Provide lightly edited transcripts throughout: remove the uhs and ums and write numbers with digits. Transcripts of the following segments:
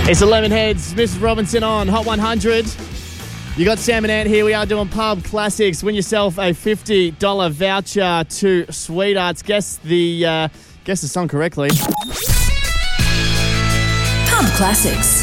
It's 11 heads. Mrs. Robinson on Hot 100. You got Sam and Ant here. We are doing pub classics. Win yourself a $50 voucher to Sweethearts. Guess the song correctly. Pub classics.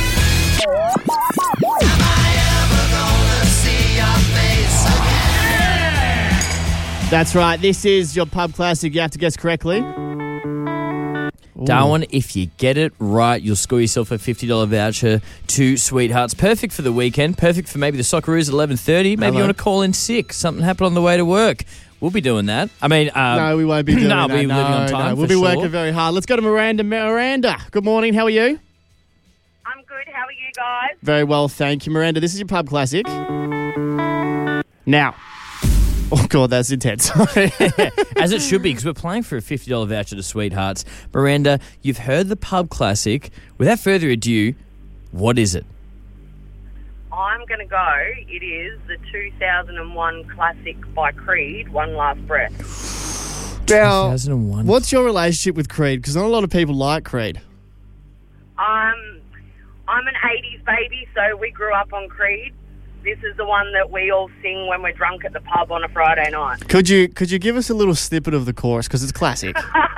That's right. This is your pub classic. You have to guess correctly. Darwin, if you get it right, you'll score yourself a $50 voucher to Sweethearts. Perfect for the weekend. Perfect for maybe the Socceroos at 11:30. Maybe you want to call in sick. Something happened on the way to work. We'll be doing that. I mean... no, we won't be doing that. We'll be living on time, no. We'll be working very hard. Let's go to Miranda. Miranda, good morning. How are you? I'm good. How are you guys? Very well, thank you. Miranda, this is your pub classic. Now... Oh, God, that's intense. As it should be, because we're playing for a $50 voucher to Sweethearts. Miranda, you've heard the pub classic. Without further ado, what is it? I'm going to go. It is the 2001 classic by Creed, One Last Breath. Now, 2001. what's your relationship with Creed? Because not a lot of people like Creed. I'm an 80s baby, so we grew up on Creed. This is the one that we all sing when we're drunk at the pub on a Friday night. Could you give us a little snippet of the chorus? Because it's classic.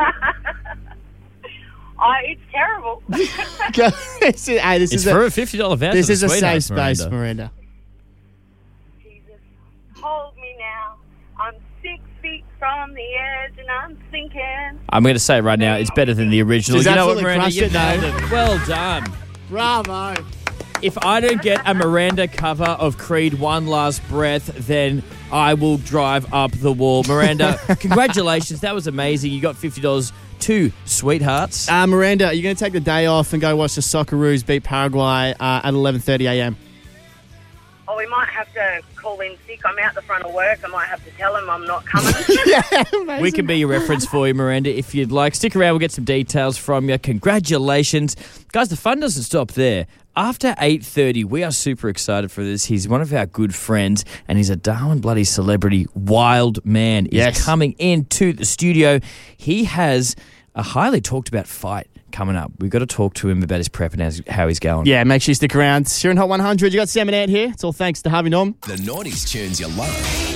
It's terrible. It's for a $50 voucher. This is a safe Sweethearts, space, Miranda. Jesus, hold me now. I'm 6 feet from the edge and I'm sinking. I'm going to say it right now, it's better than the original. She's You know what, absolutely Miranda? crushed You it, nailed though. it. Well done. Bravo. If I don't get a Miranda cover of Creed One Last Breath, then I will drive up the wall. Miranda, congratulations. That was amazing. You got $50 to Sweethearts. Miranda, are you going to take the day off and go watch the Socceroos beat Paraguay at 11:30 a.m.? Oh, we might have to call in sick. I'm out the front of work. I might have to tell him I'm not coming. Yeah, amazing. We can be your reference for you, Miranda, if you'd like. Stick around. We'll get some details from you. Congratulations. Guys, the fun doesn't stop there. After 8:30, we are super excited for this. He's one of our good friends, and he's a Darwin bloody celebrity. Wild Man is coming into the studio. He has a highly talked about fight coming up. We've got to talk to him about his prep and how he's going. Yeah, make sure you stick around. You're in Hot 100. You got Sam and Ant here. It's all thanks to Harvey Norm. The 90s tunes you love.